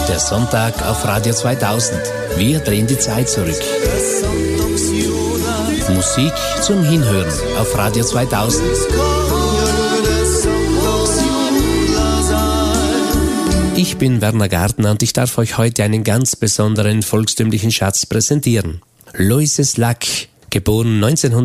Der Sonntag auf Radio 2000. Wir drehen die Zeit zurück. Musik zum Hinhören auf Radio 2000. Ich bin Werner Gärtner und ich darf euch heute einen ganz besonderen volkstümlichen Schatz präsentieren. Lojzef Slak, geboren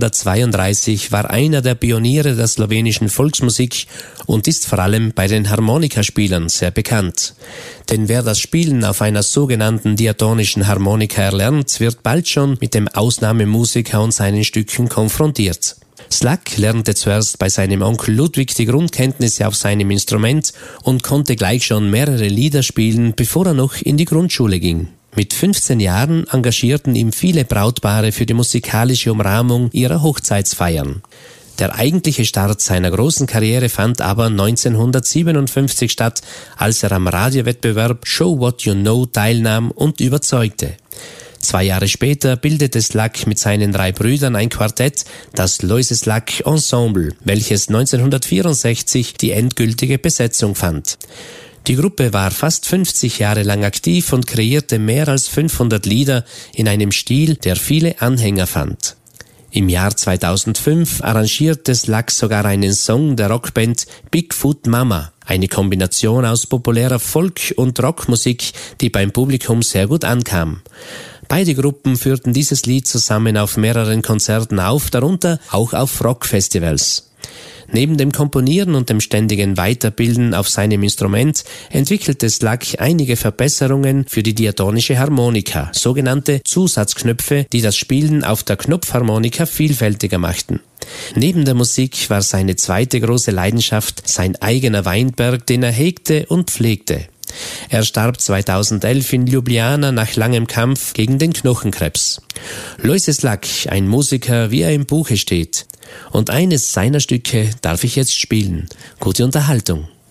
1932, war einer der Pioniere der slowenischen Volksmusik und ist vor allem bei den Harmonikaspielern sehr bekannt. Denn wer das Spielen auf einer sogenannten diatonischen Harmonika erlernt, wird bald schon mit dem Ausnahmemusiker und seinen Stücken konfrontiert. Slak lernte zuerst bei seinem Onkel Ludwig die Grundkenntnisse auf seinem Instrument und konnte gleich schon mehrere Lieder spielen, bevor er noch in die Grundschule ging. Mit 15 Jahren engagierten ihm viele Brautpaare für die musikalische Umrahmung ihrer Hochzeitsfeiern. Der eigentliche Start seiner großen Karriere fand aber 1957 statt, als er am Radiowettbewerb Show What You Know teilnahm und überzeugte. 2 Jahre später bildete Slak mit seinen 3 Brüdern ein Quartett, das Lojzef Slak Ensemble, welches 1964 die endgültige Besetzung fand. Die Gruppe war fast 50 Jahre lang aktiv und kreierte mehr als 500 Lieder in einem Stil, der viele Anhänger fand. Im Jahr 2005 arrangierte Slak sogar einen Song der Rockband Bigfoot Mama, eine Kombination aus populärer Folk- und Rockmusik, die beim Publikum sehr gut ankam. Beide Gruppen führten dieses Lied zusammen auf mehreren Konzerten auf, darunter auch auf Rockfestivals. Neben dem Komponieren und dem ständigen Weiterbilden auf seinem Instrument entwickelte Slak einige Verbesserungen für die diatonische Harmonika, sogenannte Zusatzknöpfe, die das Spielen auf der Knopfharmonika vielfältiger machten. Neben der Musik war seine zweite große Leidenschaft sein eigener Weinberg, den er hegte und pflegte. Er starb 2011 in Ljubljana nach langem Kampf gegen den Knochenkrebs. Lojzef Slak, ein Musiker, wie er im Buche steht. Und eines seiner Stücke darf ich jetzt spielen. Gute Unterhaltung.